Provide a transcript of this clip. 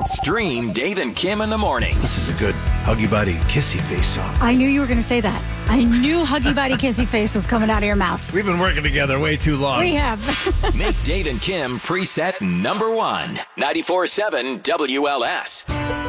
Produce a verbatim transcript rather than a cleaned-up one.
Stream Dave and Kim in the morning. This is a good Huggy Buddy Kissy Face song. I knew you were going to say that. I knew Huggy Buddy Kissy Face was coming out of your mouth. We've been working together way too long. We have. Make Dave and Kim preset number one. ninety-four point seven W L S.